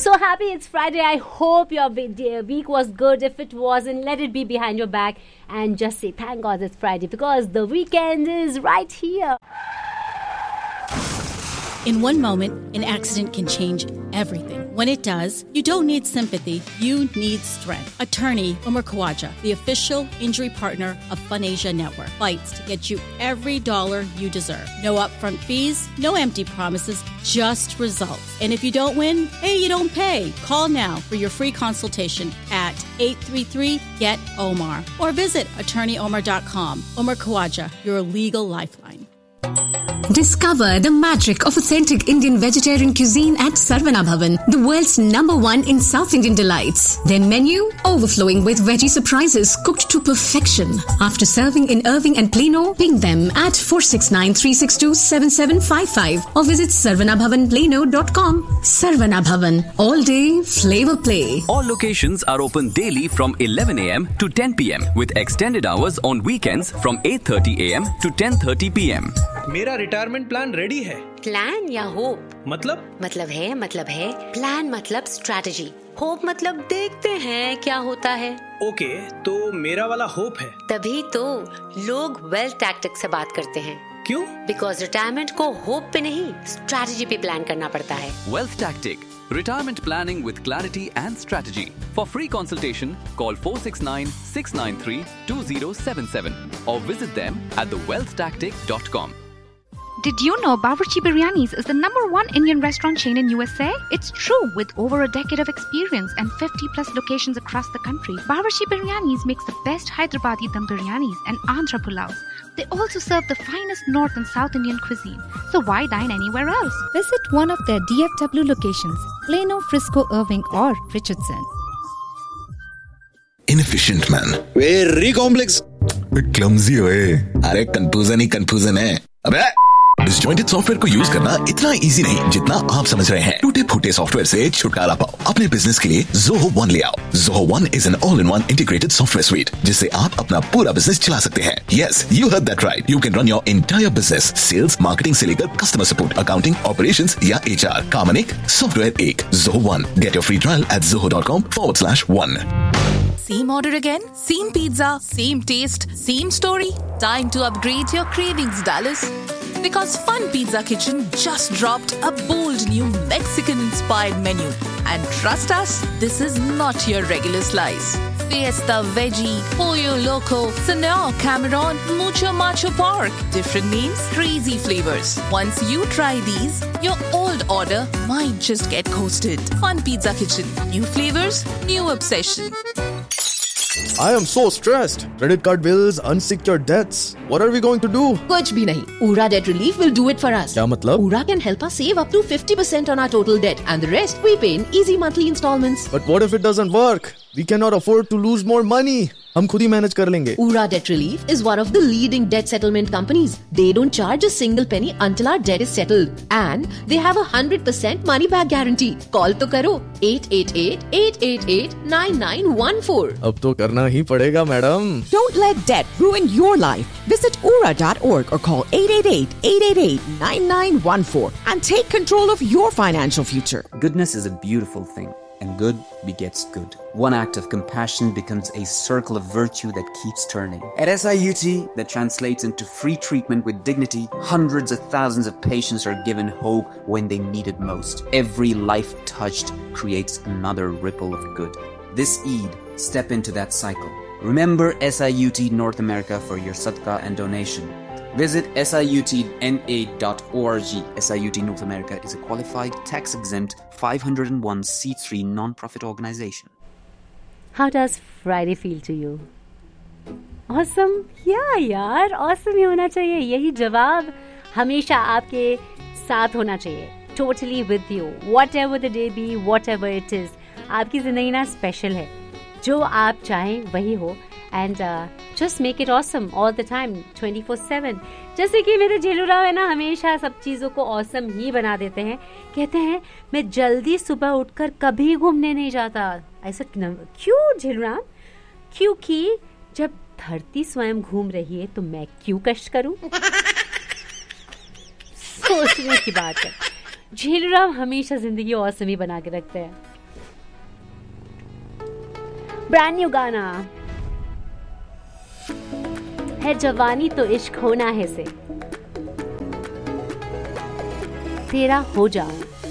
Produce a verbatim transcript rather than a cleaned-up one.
So happy it's Friday. I hope your week was good. If it wasn't, let it be behind your back and just say thank God it's Friday because the weekend is right here. In one moment, an accident can change everything. When it does, you don't need sympathy, you need strength. Attorney Umar Khawaja, the official injury partner of FunAsia Network, fights to get you every dollar you deserve. No upfront fees, no empty promises, just results. And if you don't win, hey, you don't pay. Call now for your free consultation at eight three three, G E T, O M A R or visit attorney omar dot com. Umar Khawaja, your legal lifeline. Discover the magic of authentic Indian vegetarian cuisine at Sarvana Bhavan, the world's number one in South Indian delights. Their menu, overflowing with veggie surprises cooked to perfection. After serving in Irving and Plano, ping them at four six nine, three six two, seven seven five five or visit sarvana bhavan plano dot com. Sarvana Bhavan, all day flavor play. All locations are open daily from eleven a.m. to ten p.m. with extended hours on weekends from eight thirty a.m. to ten thirty p.m. मेरा retirement plan ready है। Plan या hope? मतलब मतलब है मतलब है plan मतलब strategy, hope मतलब देखते हैं क्या होता है। ओके, तो मेरा वाला होप है। तभी तो लोग वेल्थ टैक्टिक से बात करते हैं। क्यों? बिकॉज रिटायरमेंट को होप पे नहीं, स्ट्रैटेजी पे प्लान करना पड़ता है। Wealth Tactic, retirement planning with clarity and strategy. For free consultation, call four six nine, six nine three, two zero seven seven or visit them at the wealth tactic dot com. Did you know Bawarchi Biryanis is the number one Indian restaurant chain in U S A? It's true. With over a decade of experience and fifty plus locations across the country, Bawarchi Biryanis makes the best Hyderabadi dum biryanis and Andhra pulaus. They also serve the finest North and South Indian cuisine. So why dine anywhere else? Visit one of their D F W locations, Plano, Frisco, Irving or Richardson. Inefficient man. Very complex. Bit clumsy होए. अरे confusion ही confusion है. अबे disjointed software को use करना इतना easy नहीं जितना आप समझ रहे हैं। टूटे फूटे सॉफ्टवेयर से छुटकारा पाओ। अपने बिजनेस के लिए Zoho One ले आओ। Zoho One is an all-in-one integrated software suite जिससे आप अपना पूरा बिजनेस चला सकते हैं। Yes, you heard that right. You can run your entire business, sales, marketing से लेकर customer support, accounting, operations या H R। काम एक, सॉफ्टवेयर एक। Zoho One. Get your free trial at zoho.com forward slash one. Same order again? Same pizza? Same taste? Same story? Time to upgrade your cravings, Dallas. Because Fun Pizza Kitchen just dropped a bold new Mexican-inspired menu. And trust us, this is not your regular slice. Fiesta Veggie, Pollo Loco, Senor Cameron, Mucho Macho Pork. Different names, crazy flavors. Once you try these, your old order might just get coasted. Fun Pizza Kitchen. New flavors, new obsession. I am so stressed. Credit card bills, unsecured debts. What are we going to do? कुछ भी नहीं. Ura Debt Relief will do it for us. क्या मतलब? Ura can help us save up to fifty percent on our total debt and the rest we pay in easy monthly installments. But what if it doesn't work? We cannot afford to lose more money. हम खुद ही manage कर लेंगे. Ura Debt Relief is one of the leading debt settlement companies. They don't charge a single penny until our debt is settled. And they have a one hundred percent money back guarantee. Call तो करो eight eight eight, eight eight eight, nine nine one four. अब तो करना ही पड़ेगा madam. Don't let debt ruin your life. Visit ura dot org or call eight eight eight, eight eight eight, nine nine one four and take control of your financial future. Goodness is a beautiful thing. And good begets good. One act of compassion becomes a circle of virtue that keeps turning. At S I U T, that translates into free treatment with dignity. Hundreds of thousands of patients are given hope when they need it most. Every life touched creates another ripple of good. This Eid, step into that cycle. Remember S I U T North America for your sadaqah and donation. Visit S I U T N A dot org. S I U T North America is a qualified, tax-exempt, five oh one c three non-profit organization. How does Friday feel to you? Awesome? Yeah, यार, awesome ही होना चाहिए. यही जवाब हमेशा आपके साथ होना चाहिए. Totally with you. Whatever the day be, whatever it is. आपकी जिंदगी ना स्पेशल है. जो आप चाहें वही हो. And uh, just make it awesome all the time, twenty-four seven. जैसे कि मेरे झेलूराव है ना, हमेशा सब चीज़ों को awesome ही बना देते हैं. कहते हैं मैं जल्दी सुबह उठकर कभी घूमने नहीं जाता. ऐसा क्यों झेलूराव? क्योंकि जब धरती स्वयं घूम रही है तो मैं क्यों कष्ट करूं? सोचने की बात है. झेलूराव हमेशा जिंदगी awesome ही बना के रखते हैं. ब्रांड न्यू गाना है जवानी तो इश्क होना है से तेरा हो जाऊं।